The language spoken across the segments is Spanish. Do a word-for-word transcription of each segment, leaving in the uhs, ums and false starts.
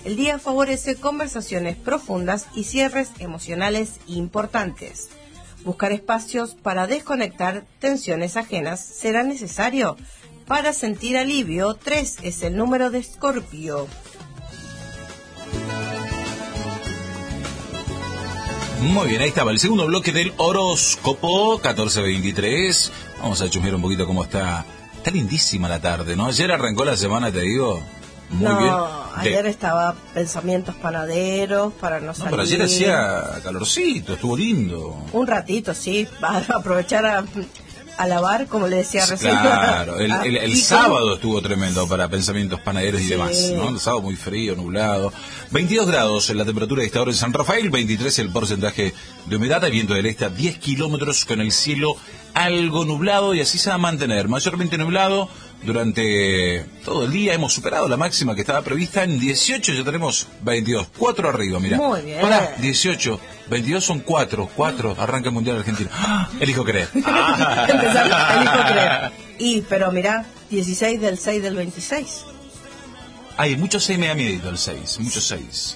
El día favorece conversaciones profundas y cierres emocionales importantes. Buscar espacios para desconectar tensiones ajenas será necesario para sentir alivio. Tres es el número de Escorpio. Muy bien, ahí estaba el segundo bloque del horóscopo catorce veintitrés. Vamos a chusmear un poquito cómo está. Está lindísima la tarde, ¿no? Ayer arrancó la semana, te digo. Muy no, bien. ayer De... estaba pensamientos panaderos para no, no salir. Pero ayer hacía calorcito, estuvo lindo. Un ratito, sí, para aprovechar a, a lavar, como le decía recién. Claro, el, a, el, el sábado estuvo tremendo para pensamientos panaderos y sí. demás, ¿no? El sábado muy frío, nublado. veintidós grados en la temperatura de esta hora en San Rafael, veintitrés el porcentaje de humedad, el viento del este a diez kilómetros con el cielo algo nublado y así se va a mantener, mayormente nublado durante todo el día. Hemos superado la máxima que estaba prevista en dieciocho, ya tenemos veintidós, cuatro arriba, mira. Muy bien. Para dieciocho, veintidós son cuatro, cuatro, arranca el Mundial Argentino. ¡Ah! Elijo creer. Ah. Empezar, elijo creer. Y, pero mira, dieciséis del seis del veintiséis. Hay muchos seis, me da miedo el seis, muchos seis.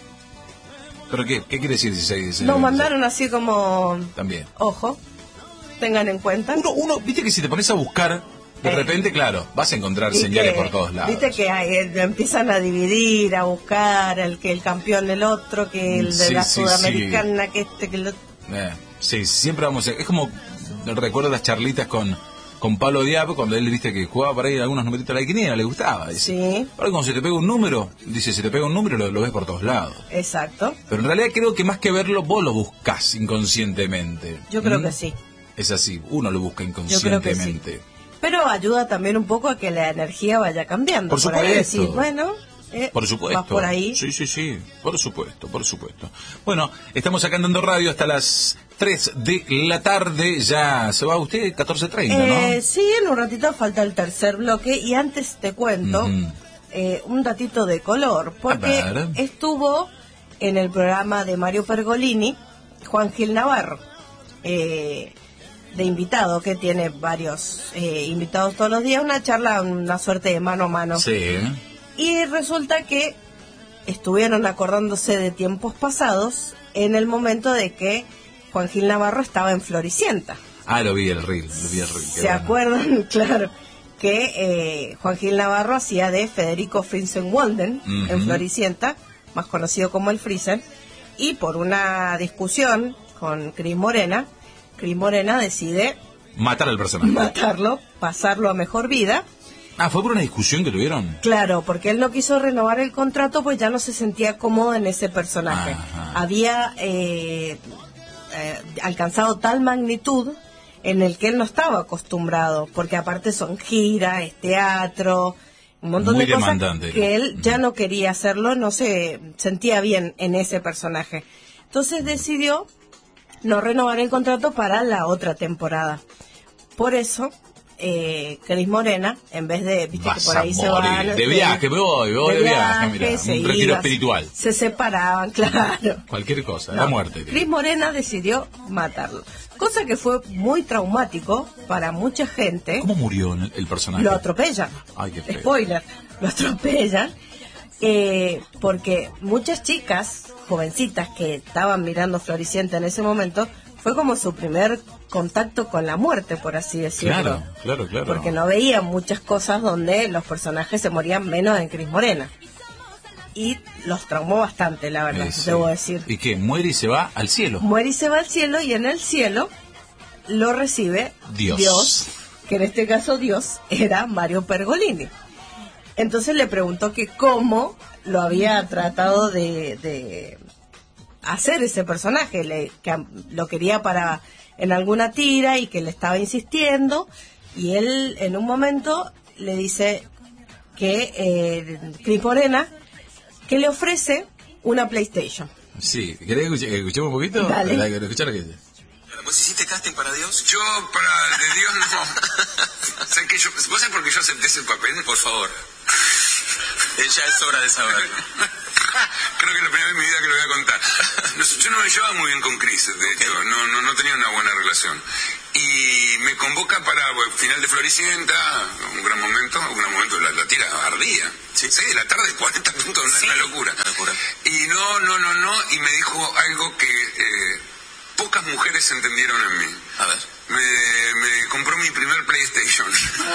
¿Pero qué? ¿Qué quiere decir dieciséis? Nos mandaron así como... También. Ojo, tengan en cuenta. Uno, uno, viste que si te pones a buscar, de eh, repente, claro, vas a encontrar señales que, por todos lados. Viste que hay, empiezan a dividir, a buscar el que el campeón del otro, que el de sí, la sí, sudamericana, sí. que este, que el otro. Eh, sí, siempre vamos a... Es como, recuerdo las charlitas con... con Pablo Diab, cuando él, viste, que jugaba para ahí algunos numeritos a la quiniela, le gustaba. Dice. Sí. Ahora cuando se te pega un número, dice, se te pega un número, lo, lo ves por todos lados. Exacto. Pero en realidad creo que más que verlo, vos lo buscás inconscientemente. Yo creo ¿Mm? que sí. Es así, uno lo busca inconscientemente. Yo creo que sí. Pero ayuda también un poco a que la energía vaya cambiando. Por supuesto. Por ahí decís, bueno... Eh, por supuesto. ¿Vas por ahí? Sí, sí, sí. Por supuesto, por supuesto. Bueno, estamos acá en Dando Radio hasta las tres de la tarde. Ya se va usted, catorce treinta, eh, ¿no? Sí, en un ratito falta el tercer bloque. Y antes te cuento uh-huh. eh, un datito de color. Porque estuvo en el programa de Mario Pergolini Juan Gil Navarro. Eh... de invitado, que tiene varios eh, invitados todos los días, una charla, una suerte de mano a mano. Sí. Y resulta que estuvieron acordándose de tiempos pasados en el momento de que Juan Gil Navarro estaba en Floricienta. Ah, lo vi el reel, lo vi el reel. ¿Se bueno. acuerdan? Claro, que eh, Juan Gil Navarro hacía de Federico Frinsen-Walden uh-huh. en Floricienta, más conocido como el Friesen, y por una discusión con Cris Morena, Cris Morena decide matar al personaje, matarlo, pasarlo a mejor vida. Ah, ¿fue por una discusión que tuvieron? Claro, porque él no quiso renovar el contrato, pues ya no se sentía cómodo en ese personaje. Ajá. Había eh, eh, alcanzado tal magnitud en el que él no estaba acostumbrado, porque aparte son giras, es teatro, un montón Muy de cosas demandante, que él ya no quería hacerlo, no se sentía bien en ese personaje. Entonces decidió no renovar el contrato para la otra temporada. Por eso, eh, Cris Morena, en vez de, viste Vas que por ahí se van... De viaje, me voy, voy de, de viaje, mira, un retiro iba, espiritual. Se separaban, claro. Cualquier cosa, no, la muerte. Cris Morena decidió matarlo. Cosa que fue muy traumático para mucha gente. ¿Cómo murió el personaje? Lo atropellan. Ay, qué feo. Spoiler, lo atropellan. Eh, porque muchas chicas jovencitas que estaban mirando Floricienta en ese momento, fue como su primer contacto con la muerte, por así decirlo. Claro, claro, claro. Porque no veían muchas cosas donde los personajes se morían menos en Cris Morena. Y los traumó bastante, la verdad, eh, sí. debo decir. ¿Y qué? ¿Muere y se va al cielo? Muere y se va al cielo, y en el cielo lo recibe Dios. Dios, que en este caso Dios era Mario Pergolini. Entonces le preguntó que cómo lo había tratado de, de hacer ese personaje, le, que lo quería para en alguna tira y que le estaba insistiendo, y él en un momento le dice que eh, Cris Morena, que le ofrece una PlayStation. Sí, ¿querés escuchar, escuchemos un poquito? Dale. Escuchar lo que dice. ¿Vos hiciste casting para Dios? Yo, para de Dios, no. ¿Sabes qué? Yo, ¿vos sabés por qué yo acepté ese papel? Por favor. Ya es hora de saberlo. Creo que es la primera vez en mi vida que lo voy a contar. Yo no me llevaba muy bien con Cris, de hecho, no, no, no tenía una buena relación. y me convoca para bueno, final de Floricienta, un gran momento, un gran momento, la, la tira ardía. Sí, sí, la tarde, cuarenta puntos, sí, una locura. Una locura. Y no, no, no, no, y me dijo algo que eh, pocas mujeres entendieron en mí. A ver. Me, me compró mi primer PlayStation.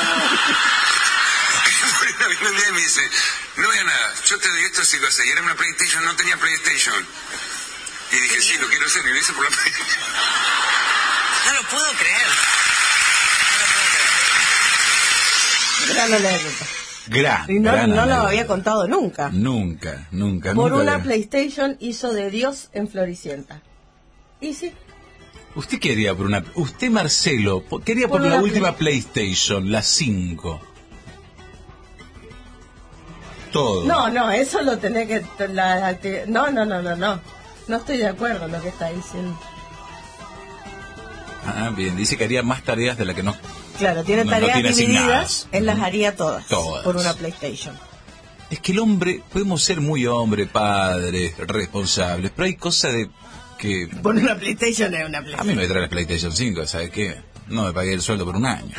Un día me dice, no vea nada, yo te doy esto si lo haces. Y era una PlayStation, no tenía PlayStation. Y dije, sí, lo quiero hacer, y lo hice por la PlayStation. No lo puedo creer. No lo puedo creer. Gran anécdota. Gran, Y no, gran no lo anécdota. había contado nunca. Nunca, nunca, Por nunca. una había- PlayStation hizo de Dios en Floricienta. Y sí, Usted quería por una... Usted, Marcelo, po- quería por, Por la una última PlayStation, la cinco. Todo. no, no, eso lo tenés que... La, acti- no, no, no, no, no. No estoy de acuerdo en lo que está diciendo. Ah, bien, dice que haría más tareas de las que no... Claro, tiene No, no tareas tiene divididas, asignadas. él las Ujú. haría todas, Todas. por una PlayStation. Es que el hombre, podemos ser muy hombre, padres, responsables, pero hay cosas de que... Por una PlayStation es una A mí PlayStation. me trae la PlayStation cinco, ¿sabes qué? No me pagué el sueldo por un año.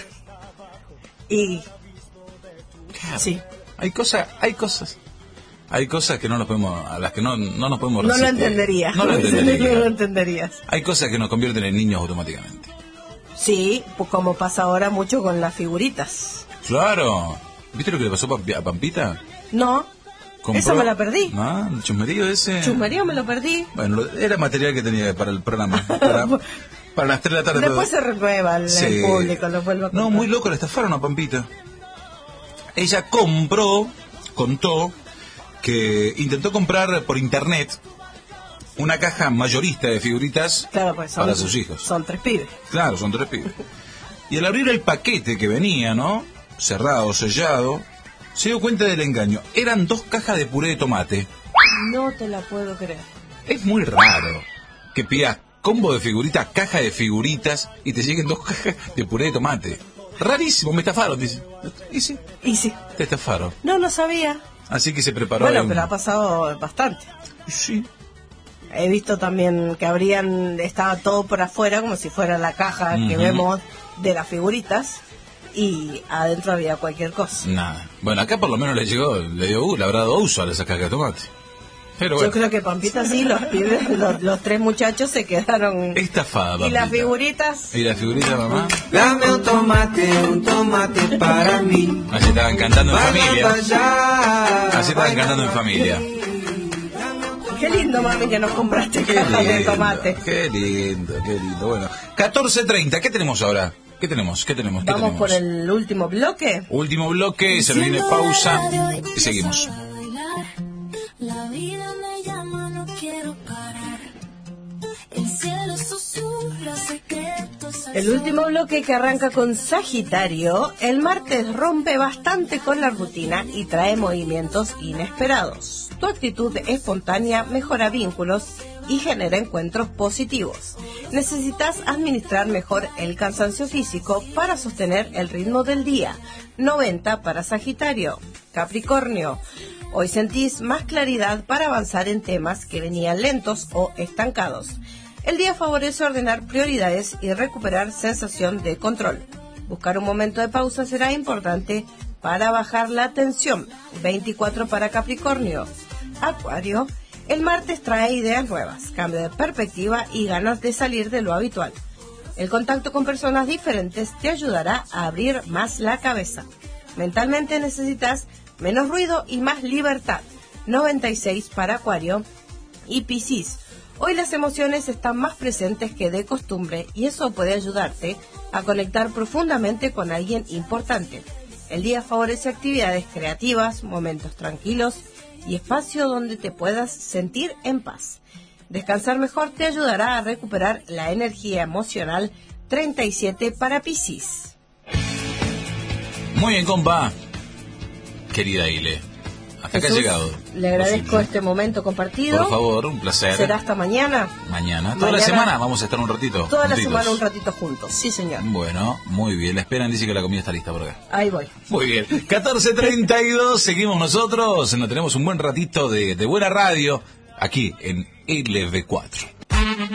Y Claro. sí, Hay cosas, hay cosas. Hay cosas que no nos podemos, a las que no, no nos podemos no lo resistir. entendería. No lo No lo entendería. entenderías. Hay cosas que nos convierten en niños automáticamente. Sí, pues como pasa ahora mucho con las figuritas. Claro. ¿Viste lo que le pasó a Pampi- a Pampita? No, Compró- eso me la perdí. Ah, el chusmerío ese. Chusmerío me lo perdí. Bueno, lo- era material que tenía para el programa. Para, para las tres de la tarde. Después se renueva el, Sí. el público, lo vuelvo a No, contar. muy loco, le estafaron a Pampita. Ella compró, contó, que intentó comprar por internet una caja mayorista de figuritas Claro, pues son, para sus hijos. son tres pibes. Claro, son tres pibes. Y al abrir el paquete que venía, ¿no? Cerrado, sellado, se dio cuenta del engaño. Eran dos cajas de puré de tomate. No te la puedo creer. Es muy raro que pidas combo de figuritas, caja de figuritas y te lleguen dos cajas de puré de tomate. Rarísimo, me estafaron, dice. Y sí, Y sí, te estafaron. no, no sabía. Así que se preparó. Bueno, ahí un- pero ha pasado bastante. Sí. He visto también que habrían, estaba todo por afuera, como si fuera la caja que Ujú. vemos de las figuritas, y adentro había cualquier cosa. Nada. Bueno, acá por lo menos le llegó, le dio, uh, le habrá dado uso a esa caja de tomate. Pero bueno, Yo creo que Pampita sí, los pibes, los, los tres muchachos se quedaron. estafada. Y las Pampita. figuritas, ¿Y la figurita, mamá? Dame un tomate, un tomate para mí. Así estaban cantando en Vaya familia. para allá. Así estaban cantando en familia. qué lindo, mami, que nos compraste cajas de tomate. Qué lindo, qué lindo. Bueno, catorce treinta, ¿qué tenemos ahora? ¿Qué tenemos? ¿Qué tenemos? ¿Qué Vamos tenemos? por el último bloque. Último bloque, se nos viene pausa y seguimos. La vida me llama, no quiero parar. El cielo susurra secretos. al El último bloque que arranca con Sagitario, el martes rompe bastante con la rutina y trae movimientos inesperados. Tu actitud espontánea mejora vínculos y genera encuentros positivos. Necesitas administrar mejor el cansancio físico para sostener el ritmo del día. noventa para Sagitario. Capricornio. Hoy sentís más claridad para avanzar en temas que venían lentos o estancados. El día favorece ordenar prioridades y recuperar sensación de control. Buscar un momento de pausa será importante para bajar la tensión. veinticuatro para Capricornio. Acuario. El martes trae ideas nuevas, cambio de perspectiva y ganas de salir de lo habitual. El contacto con personas diferentes te ayudará a abrir más la cabeza. Mentalmente necesitas menos ruido y más libertad. noventa y seis para Acuario. Y Piscis. Hoy las emociones están más presentes que de costumbre y eso puede ayudarte a conectar profundamente con alguien importante. El día favorece actividades creativas, momentos tranquilos y espacio donde te puedas sentir en paz. Descansar mejor te ayudará a recuperar la energía emocional. treinta y siete para Piscis. Muy bien, compa. Querida Ile, hasta acá ha Jesús, llegado. le agradezco Posible. este momento compartido. Por favor, un placer. Será hasta mañana. Mañana. Toda la Mañana- semana vamos a estar un ratito. Toda la juntitos. semana un ratito juntos. Sí, señor. Bueno, muy bien. La esperan, dice que la comida está lista por acá. Ahí voy. Muy bien. catorce treinta y dos, seguimos nosotros. Nos tenemos un buen ratito de, de buena radio aquí en L V cuatro.